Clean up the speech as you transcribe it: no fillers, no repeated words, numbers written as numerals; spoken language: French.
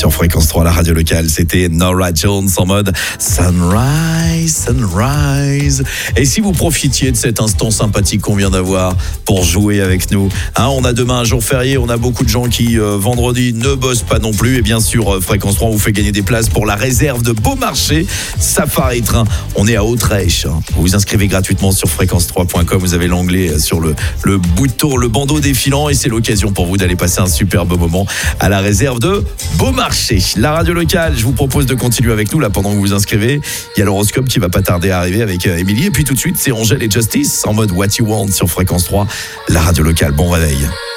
sur Fréquence 3, la radio locale. C'était Norah Jones en mode Sunrise, Sunrise. Et si vous profitiez de cet instant sympathique qu'on vient d'avoir pour jouer avec nous, on a demain un jour férié, on a beaucoup de gens qui vendredi ne bossent pas non plus. Et bien sûr, Fréquence 3 vous fait gagner des places pour la réserve de Beaumarchais Safari Train. On est à Autrèche. Vous vous inscrivez gratuitement sur fréquence3.com. Vous avez l'onglet sur le bouton, le bandeau défilant, et c'est l'occasion pour vous d'aller passer un superbe moment à la réserve de Beaumarchais. La radio locale, je vous propose de continuer avec nous là pendant que vous vous inscrivez. Il y a l'horoscope qui va pas tarder à arriver avec Émilie, et puis tout de suite c'est Angèle et Justice en mode What You Want sur Fréquence 3, la radio locale. Bon réveil.